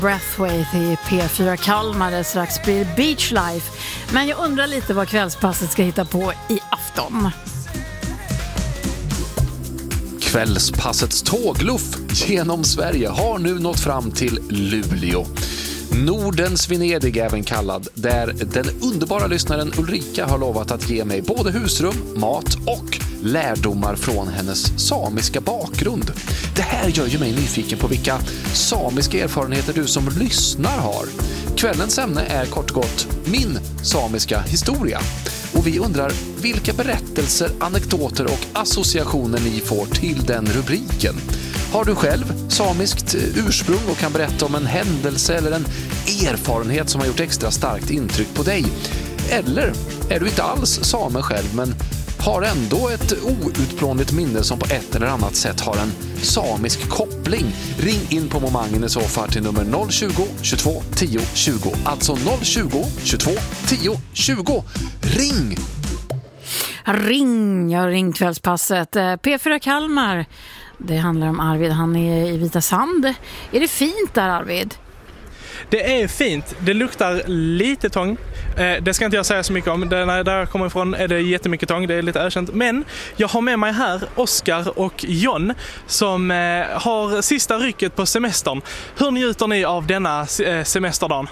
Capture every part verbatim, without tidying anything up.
Breathwaite i P fyra Kalmar, det strax blir Beach Life. Men jag undrar lite vad kvällspasset ska hitta på i afton. Kvällspassets tågluff genom Sverige har nu nått fram till Luleå. Nordens Venedig även kallad, där den underbara lyssnaren Ulrika har lovat att ge mig både husrum, mat och lärdomar från hennes samiska bakgrund. Det här gör ju mig nyfiken på vilka samiska erfarenheter du som lyssnar har. Kvällens ämne är kort och gott min samiska historia. Och vi undrar vilka berättelser, anekdoter och associationer ni får till den rubriken. Har du själv samiskt ursprung och kan berätta om en händelse eller en erfarenhet som har gjort extra starkt intryck på dig? Eller är du inte alls same själv men har ändå ett outplånligt minne som på ett eller annat sätt har en samisk koppling? Ring in på momangen i så fall till nummer noll tjugo, tjugotvå, tio, tjugo. Alltså noll tjugo, tjugotvå, tio, tjugo. Ring! Ring, jag ring kvällspasset. P fyra Kalmar. Det handlar om Arvid, han är i Vita Sand. Är det fint där, Arvid? Det är fint. Det luktar lite tång. Eh, det ska inte jag säga så mycket om. Det, när där jag kommer ifrån är det jättemycket tång. Det är lite erkänt. Men jag har med mig här Oskar och John som eh, har sista rycket på semestern. Hur njuter ni av denna eh, semesterdagen?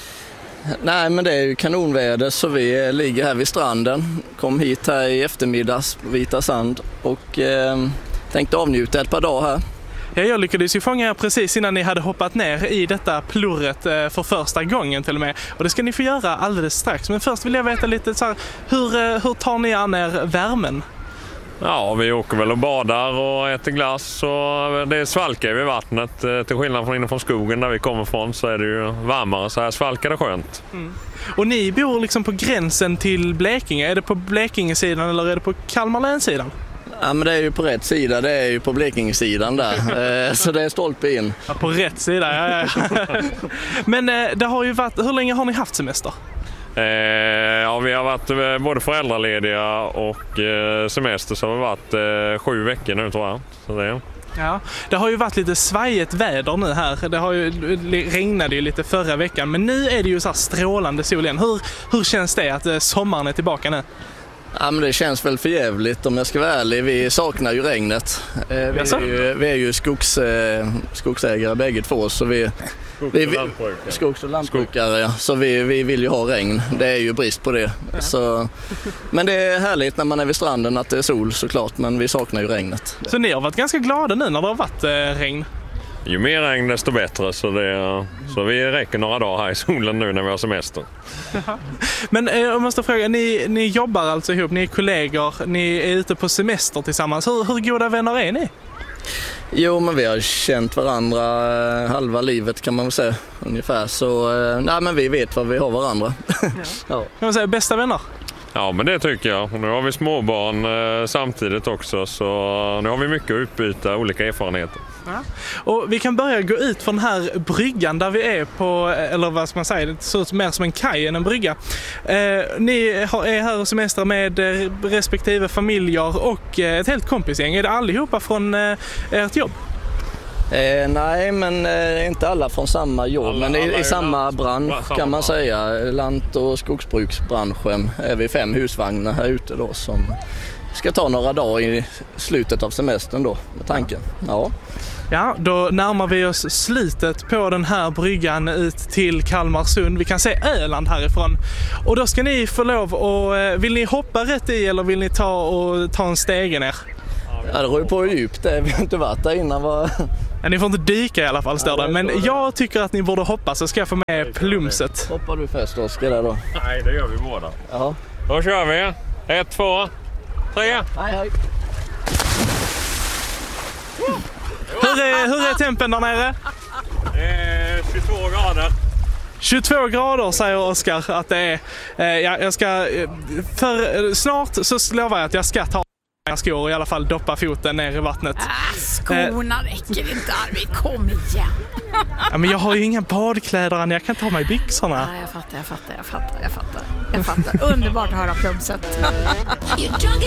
Nej, men det är ju kanonväder så vi ligger här vid stranden. Kom hit här i eftermiddags på Vita Sand och eh, tänkte avnjuta ett par dagar här. Ja, jag lyckades ju fånga er precis innan ni hade hoppat ner i detta plurret eh, för första gången till och med. Och det ska ni få göra alldeles strax. Men först vill jag veta lite så här, hur, eh, hur tar ni an er värmen? Ja, vi åker väl och badar och äter glass och det är svalkar vid vattnet. Till skillnad från inifrån skogen där vi kommer från så är det ju varmare, så här svalkar det skönt. Mm. Och ni bor liksom på gränsen till Blekinge. Är det på Blekingesidan eller är det på Kalmar länsidan? Ja, men det är ju på rätt sida, det är ju på Blekingesidan där, så det är stolpe in. Ja, på rätt sida, ja, ja. Men det har ju varit, hur länge har ni haft semester? Eh, ja, vi har varit både föräldralediga och eh, semester så har vi varit eh, sju veckor nu tror jag. Så det. Ja, det har ju varit lite svajigt väder nu här. Det har ju regnade ju lite förra veckan, men nu är det ju så här strålande sol igen. Hur, hur känns det att eh, sommaren är tillbaka nu? Ja, men det känns väl för jävligt om jag ska vara ärlig. Vi saknar ju regnet. Eh, vi, är ju, vi är ju skogs, eh, skogsägare bägge två så vi Skogs- vi, och lantbrukare. Skogs- och lantbrukare, ja. Så vi, vi vill ju ha regn. Det är ju brist på det. Ja. Så, men det är härligt när man är vid stranden att det är sol såklart, men vi saknar ju regnet. Så ni har varit ganska glada nu när det har varit eh, regn? Ju mer regn desto bättre, så, det, så vi räcker några dagar här i solen nu när vi har semester. Men eh, jag måste fråga, ni, ni jobbar alltså ihop, ni är kollegor, ni är ute på semester tillsammans. Hur, hur goda vänner är ni? Jo, men vi har känt varandra eh, halva livet kan man väl säga ungefär. Så eh, nej, men vi vet vad vi har varandra. Ja. Ja. Kan man säga bästa vänner? Ja, men det tycker jag. Nu har vi småbarn eh, samtidigt också, så nu har vi mycket att utbyta olika erfarenheter. Ja. Och vi kan börja gå ut från den här bryggan där vi är på, eller vad ska man säga, det ser ut mer som en kaj än en brygga. Eh, ni har, är här och semestrar med eh, respektive familjer och eh, ett helt kompisgäng. Är det allihopa från eh, ert jobb? Eh, nej, men eh, inte alla från samma jobb, alla, men i, i samma land, bransch samma kan man bransch. säga. Lant- och skogsbruksbranschen är vi fem husvagnar här ute då som ska ta några dagar i slutet av semestern då, med tanken. Ja. Ja, då närmar vi oss slutet på den här bryggan ut till Kalmarsund. Vi kan se Öland härifrån. Och då ska ni få lov och vill ni hoppa rätt i eller vill ni ta och ta en stege ner? Ja, det rör ju på hur djupt det är. Vi har inte varit där innan. Va? Ja, ni får inte dyka i alla fall, står det. Men jag tycker att ni borde hoppa så ska jag få med plumset. Hoppar du först, Oskar, där då? Nej, det gör vi båda. Ja. Då kör vi. Ett, två, tre. Hej, hej. Hur är, hur är tempen där nere? Eh, tjugotvå grader. tjugotvå grader säger Oskar att det är. Eh, ja, jag ska, för snart så lovar jag att jag ska ta mina skor och i alla fall doppa foten ner i vattnet. Ah, skorna eh, räcker inte, Arvid. Kom igen. Ja, men jag har ju inga badkläder än. Jag kan ta mig byxorna. Ja, jag fattar, jag fattar, jag fattar, jag fattar. Jag fattar. Underbart att höra plumset.